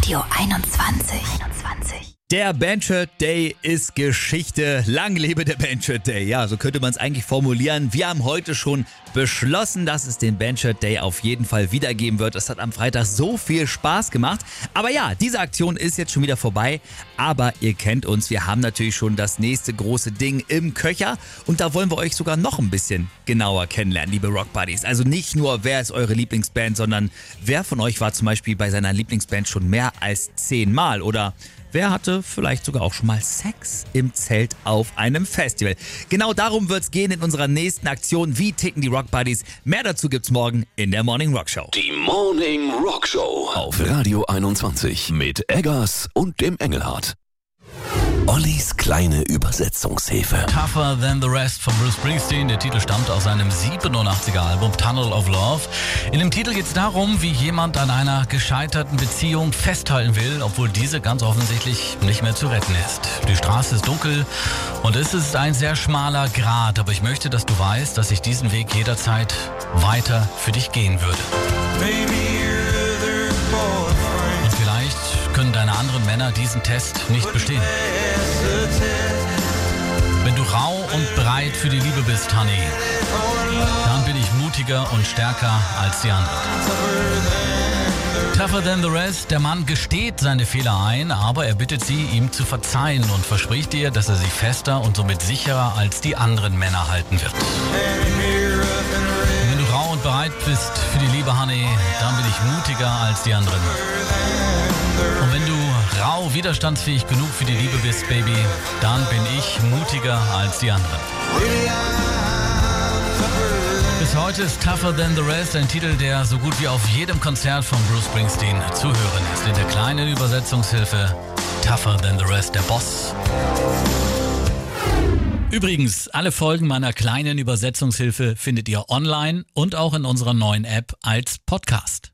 Radio 21. Der Bandshirt Day ist Geschichte. Lang lebe der Bandshirt Day. Ja, so könnte man es eigentlich formulieren. Wir haben heute schon beschlossen, dass es den Bandshirt Day auf jeden Fall wiedergeben wird. Es hat am Freitag so viel Spaß gemacht. Aber ja, diese Aktion ist jetzt schon wieder vorbei. Aber ihr kennt uns, wir haben natürlich schon das nächste große Ding im Köcher. Und da wollen wir euch sogar noch ein bisschen genauer kennenlernen, liebe Rock Buddies. Also nicht nur, wer ist eure Lieblingsband, sondern wer von euch war zum Beispiel bei seiner Lieblingsband schon mehr als 10 Mal? Oder wer hatte vielleicht sogar auch schon mal Sex im Zelt auf einem Festival? Genau darum wird's gehen in unserer nächsten Aktion. Wie ticken die Rock Buddies? Mehr dazu gibt's morgen in der Morning Rock Show. Die Morning Rock Show auf Radio 21 mit Eggers und dem Engelhardt. Ollis kleine Übersetzungshilfe. Tougher Than the Rest von Bruce Springsteen. Der Titel stammt aus seinem 87er Album Tunnel of Love. In dem Titel geht es darum, wie jemand an einer gescheiterten Beziehung festhalten will, obwohl diese ganz offensichtlich nicht mehr zu retten ist. Die Straße ist dunkel und es ist ein sehr schmaler Grat. Aber ich möchte, dass du weißt, dass ich diesen Weg jederzeit weiter für dich gehen würde. Und vielleicht können deine anderen Männer diesen Test nicht bestehen. Wenn du rau und bereit für die Liebe bist, Honey, dann bin ich mutiger und stärker als die anderen. Tougher than the rest, der Mann gesteht seine Fehler ein, aber er bittet sie, ihm zu verzeihen und verspricht ihr, dass er sie fester und somit sicherer als die anderen Männer halten wird. Und wenn du rau und bereit bist für die Liebe, Honey, dann bin ich mutiger als die anderen. Und wenn du rau widerstandsfähig genug für die Liebe bist, Baby, dann bin ich mutiger als die anderen. Bis heute ist Tougher Than the Rest ein Titel, der so gut wie auf jedem Konzert von Bruce Springsteen zu hören ist. In der kleinen Übersetzungshilfe Tougher Than the Rest, der Boss. Übrigens, alle Folgen meiner kleinen Übersetzungshilfe findet ihr online und auch in unserer neuen App als Podcast.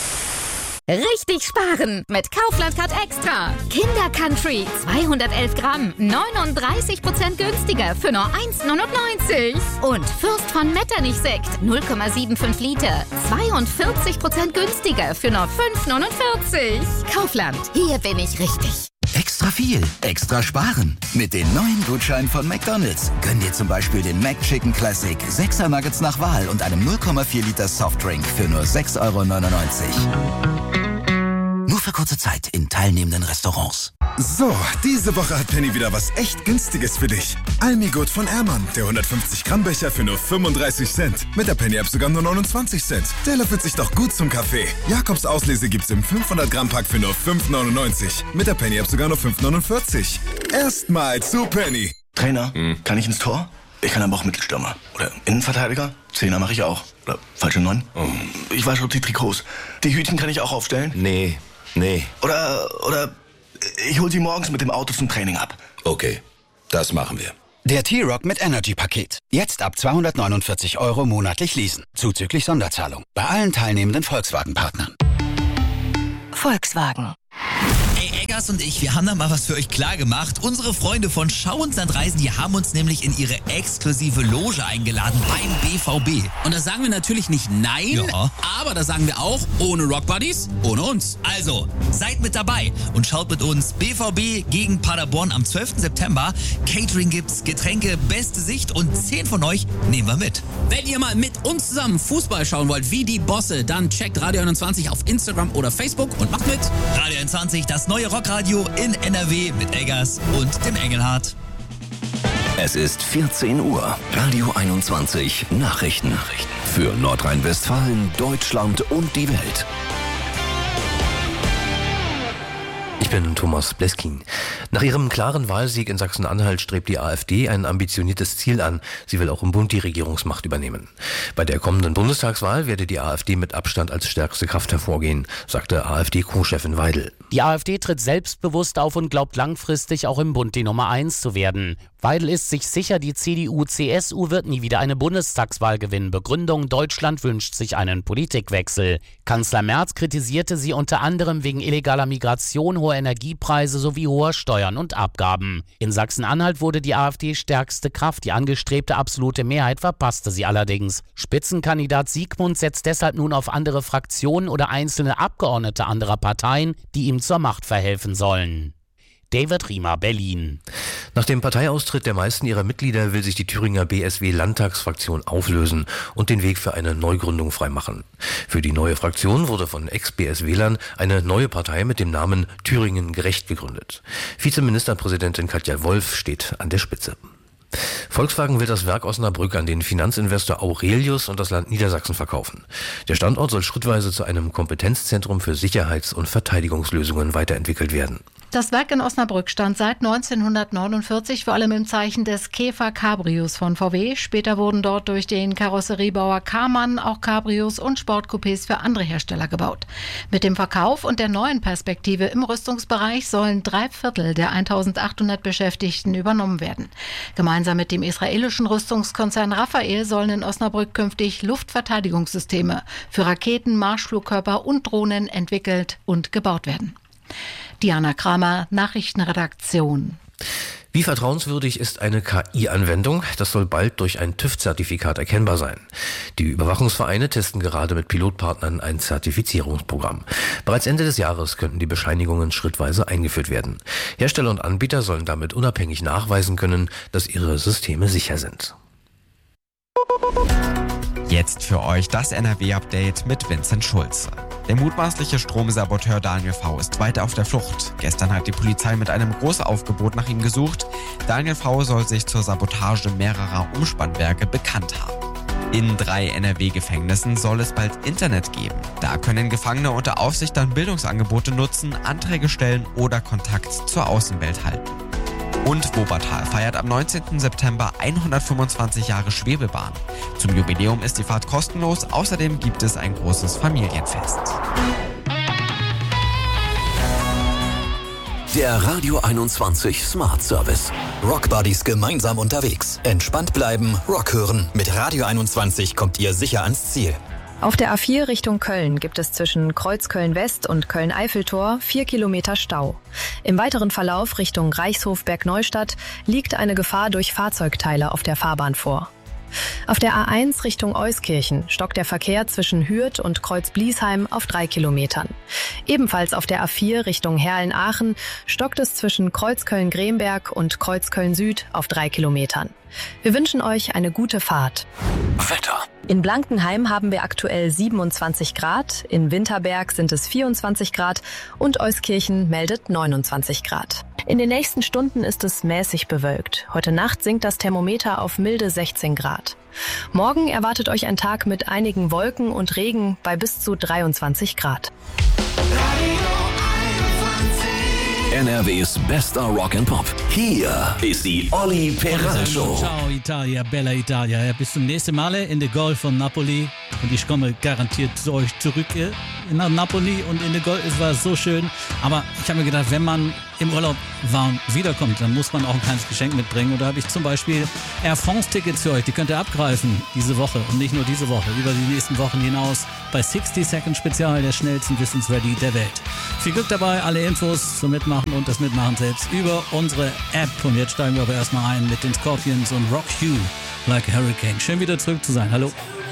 Richtig sparen mit Kaufland Card Extra. Kinder Country 211 Gramm, 39% günstiger für nur 1,99. Und Fürst von Metternich Sekt 0,75 Liter, 42% günstiger für nur 5,49. Kaufland, hier bin ich richtig. Extra viel, extra sparen. Mit den neuen Gutscheinen von McDonald's. Gönn dir zum Beispiel den McChicken Classic, 6er Nuggets nach Wahl und einem 0,4 Liter Softdrink für nur 6,99 €. Nur für kurze Zeit in teilnehmenden Restaurants. So, diese Woche hat Penny wieder was echt Günstiges für dich. Almigut von Ehrmann, der 150 Gramm Becher für nur 35 Cent. Mit der Penny-App sogar nur 29 Cent. Der löffelt sich doch gut zum Kaffee. Jakobs Auslese gibt's im 500 Gramm Pack für nur 5,99. Mit der Penny-App sogar nur 5,49. Erstmal zu Penny. Trainer, kann ich ins Tor? Ich kann aber auch Mittelstürmer. Oder Innenverteidiger? Zehner mache ich auch. Oder falsche 9? Ich wasche die Trikots. Die Hütchen kann ich auch aufstellen? Nee. Oder ich hol sie morgens mit dem Auto zum Training ab. Okay, das machen wir. Der T-Rock mit Energy-Paket. Jetzt ab 249 € monatlich leasen. Zuzüglich Sonderzahlung. Bei allen teilnehmenden Volkswagen-Partnern. Volkswagen. Hey, Eggers und ich, wir haben da mal was für euch klar gemacht. Unsere Freunde von Schau & Sandreisen, die haben uns nämlich in ihre exklusive Loge eingeladen beim BVB. Und da sagen wir natürlich nicht nein, Ja. aber da sagen wir auch, ohne Rock Buddies, ohne uns. Also, seid mit dabei und schaut mit uns BVB gegen Paderborn am 12. September. Catering gibt's, Getränke, beste Sicht und 10 von euch nehmen wir mit. Wenn ihr mal mit uns zusammen Fußball schauen wollt, wie die Bosse, dann checkt Radio 21 auf Instagram oder Facebook und macht mit. Radio 21, das neue Rockradio in NRW mit Eggers und dem Engelhardt. Es ist 14 Uhr. Radio 21 Nachrichten. Für Nordrhein-Westfalen, Deutschland und die Welt. Ich bin Thomas Bleskin. Nach ihrem klaren Wahlsieg in Sachsen-Anhalt strebt die AfD ein ambitioniertes Ziel an. Sie will auch im Bund die Regierungsmacht übernehmen. Bei der kommenden Bundestagswahl werde die AfD mit Abstand als stärkste Kraft hervorgehen, sagte AfD-Co-Chefin Weidel. Die AfD tritt selbstbewusst auf und glaubt langfristig auch im Bund die Nummer 1 zu werden. Weidel ist sich sicher, die CDU-CSU wird nie wieder eine Bundestagswahl gewinnen. Begründung: Deutschland wünscht sich einen Politikwechsel. Kanzler Merz kritisierte sie unter anderem wegen illegaler Migration, hoher Energiepreise sowie hoher Steuern und Abgaben. In Sachsen-Anhalt wurde die AfD stärkste Kraft. Die angestrebte absolute Mehrheit verpasste sie allerdings. Spitzenkandidat Siegmund setzt deshalb nun auf andere Fraktionen oder einzelne Abgeordnete anderer Parteien, die ihm zur Macht verhelfen sollen. David Riemer, Berlin. Nach dem Parteiaustritt der meisten ihrer Mitglieder will sich die Thüringer BSW-Landtagsfraktion auflösen und den Weg für eine Neugründung freimachen. Für die neue Fraktion wurde von Ex-BSW-Lern eine neue Partei mit dem Namen Thüringen gerecht gegründet. Vizeministerpräsidentin Katja Wolf steht an der Spitze. Volkswagen will das Werk Osnabrück an den Finanzinvestor Aurelius und das Land Niedersachsen verkaufen. Der Standort soll schrittweise zu einem Kompetenzzentrum für Sicherheits- und Verteidigungslösungen weiterentwickelt werden. Das Werk in Osnabrück stand seit 1949 vor allem im Zeichen des Käfer Cabrios von VW. Später wurden dort durch den Karosseriebauer Karmann auch Cabrios und Sportcoupés für andere Hersteller gebaut. Mit dem Verkauf und der neuen Perspektive im Rüstungsbereich sollen 3/4 der 1800 Beschäftigten übernommen werden. Gemeinsam mit dem israelischen Rüstungskonzern Rafael sollen in Osnabrück künftig Luftverteidigungssysteme für Raketen, Marschflugkörper und Drohnen entwickelt und gebaut werden. Diana Kramer, Nachrichtenredaktion. Wie vertrauenswürdig ist eine KI-Anwendung? Das soll bald durch ein TÜV-Zertifikat erkennbar sein. Die Überwachungsvereine testen gerade mit Pilotpartnern ein Zertifizierungsprogramm. Bereits Ende des Jahres könnten die Bescheinigungen schrittweise eingeführt werden. Hersteller und Anbieter sollen damit unabhängig nachweisen können, dass ihre Systeme sicher sind. Jetzt für euch das NRW-Update mit Vincent Schulze. Der mutmaßliche Stromsaboteur Daniel V. ist weiter auf der Flucht. Gestern hat die Polizei mit einem Großaufgebot nach ihm gesucht. Daniel V. soll sich zur Sabotage mehrerer Umspannwerke bekannt haben. In 3 NRW-Gefängnissen soll es bald Internet geben. Da können Gefangene unter Aufsicht dann Bildungsangebote nutzen, Anträge stellen oder Kontakt zur Außenwelt halten. Und Wuppertal feiert am 19. September 125 Jahre Schwebebahn. Zum Jubiläum ist die Fahrt kostenlos, außerdem gibt es ein großes Familienfest. Der Radio 21 Smart Service. Rockbuddies gemeinsam unterwegs. Entspannt bleiben, Rock hören. Mit Radio 21 kommt ihr sicher ans Ziel. Auf der A4 Richtung Köln gibt es zwischen Kreuzköln-West und Köln-Eiffeltor 4 Kilometer Stau. Im weiteren Verlauf Richtung Reichshof-Bergneustadt liegt eine Gefahr durch Fahrzeugteile auf der Fahrbahn vor. Auf der A1 Richtung Euskirchen stockt der Verkehr zwischen Hürth und Kreuz-Bliesheim auf 3 Kilometern. Ebenfalls auf der A4 Richtung Herrlen-Aachen stockt es zwischen Kreuzköln-Gremberg und Kreuzköln-Süd auf 3 Kilometern. Wir wünschen euch eine gute Fahrt. Wetter. In Blankenheim haben wir aktuell 27 Grad, in Winterberg sind es 24 Grad und Euskirchen meldet 29 Grad. In den nächsten Stunden ist es mäßig bewölkt. Heute Nacht sinkt das Thermometer auf milde 16 Grad. Morgen erwartet euch ein Tag mit einigen Wolken und Regen bei bis zu 23 Grad. NRWs bester Rock and Pop. Hier ist die Olli Perrano Show. Ciao Italia, bella Italia. Ja, bis zum nächsten Mal in der Golf von Napoli. Und ich komme garantiert zu euch zurück nach Napoli und in der Golf. Es war so schön. Aber ich habe mir gedacht, wenn man im Urlaub warm wiederkommt, dann muss man auch ein kleines Geschenk mitbringen. Und da habe ich zum Beispiel Air France-Tickets für euch. Die könnt ihr abgreifen diese Woche. Und nicht nur diese Woche, über die nächsten Wochen hinaus. Bei 60 Second Spezial, der schnellsten Wissensready der Welt. Viel Glück dabei, alle Infos zum Mitmachen und das Mitmachen selbst über unsere App. Und jetzt steigen wir aber erstmal ein mit den Scorpions und Rock You Like a Hurricane. Schön wieder zurück zu sein. Hallo.